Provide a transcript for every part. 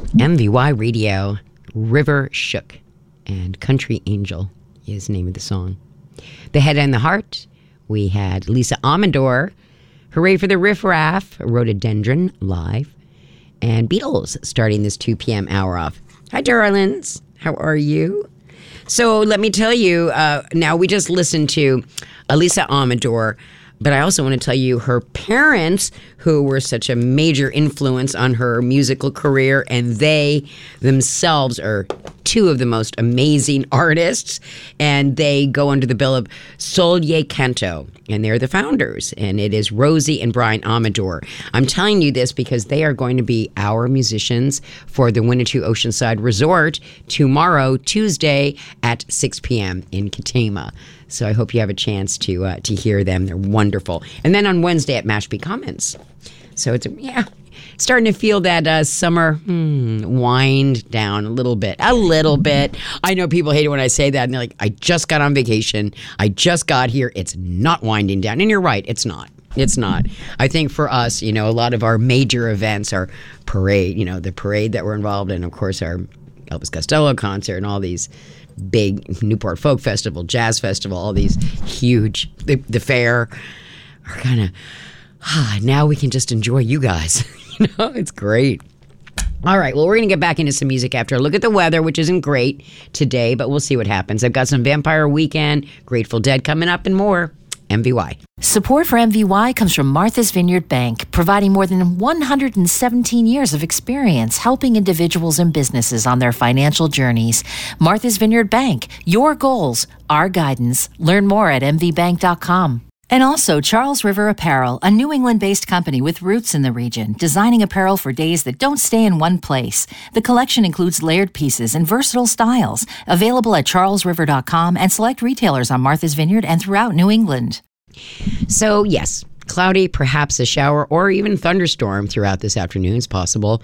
MVY Radio, River Shook, and Country Angel is the name of the song. The Head and the Heart, we had Lisa Amador, Hooray for the Riff Raff, Rhododendron live, and Beatles starting this 2 p.m. hour off. Hi, darlings. How are you? So let me tell you, now we just listened to Lisa Amador, but I also want to tell you her parents, who were such a major influence on her musical career, and they themselves are two of the most amazing artists, and they go under the bill of Sol Ye Canto, and they're the founders, and it is Rosie and Brian Amador. I'm telling you this because they are going to be our musicians for the Winnetou Oceanside Resort tomorrow, Tuesday at 6 p.m. in Katama. So I hope you have a chance to hear them. They're wonderful. And then on Wednesday at Mashpee Commons. So it's starting to feel that summer wind down a little bit. I know people hate it when I say that, and they're like, I just got on vacation. I just got here. It's not winding down. And you're right, it's not. It's not. I think for us, a lot of our major events, our parade, the parade that we're involved in, of course, our Elvis Costello concert and all these big Newport Folk Festival, Jazz Festival, all these huge, the fair are kind of, now we can just enjoy you guys. It's great. All right, well, we're going to get back into some music after a look at the weather, which isn't great today, but we'll see what happens. I've got some Vampire Weekend, Grateful Dead coming up, and more. MVY. Support for MVY comes from Martha's Vineyard Bank, providing more than 117 years of experience helping individuals and businesses on their financial journeys. Martha's Vineyard Bank, your goals, our guidance. Learn more at mvbank.com. And also Charles River Apparel, a New England-based company with roots in the region, designing apparel for days that don't stay in one place. The collection includes layered pieces and versatile styles, available at charlesriver.com and select retailers on Martha's Vineyard and throughout New England. So, yes, cloudy, perhaps a shower or even thunderstorm throughout this afternoon is possible.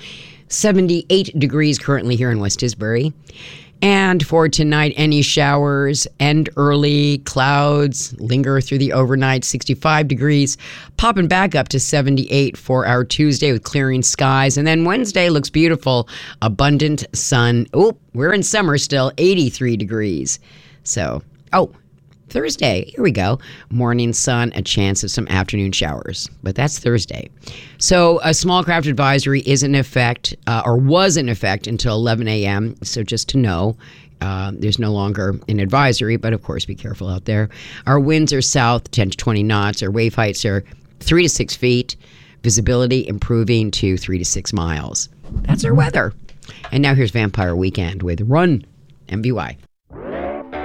78 degrees currently here in West Tisbury. And for tonight, any showers end early, clouds linger through the overnight, 65 degrees, popping back up to 78 for our Tuesday with clearing skies. And then Wednesday looks beautiful, abundant sun. Oh, we're in summer still, 83 degrees. So, Thursday, here we go. Morning sun, a chance of some afternoon showers. But that's Thursday. So a small craft advisory is in effect, or was in effect until 11 a.m. So just to know, there's no longer an advisory, but of course be careful out there. Our winds are south, 10 to 20 knots. Our wave heights are 3 to 6 feet. Visibility improving to 3 to 6 miles. That's our weather. And now here's Vampire Weekend with Run, MVY.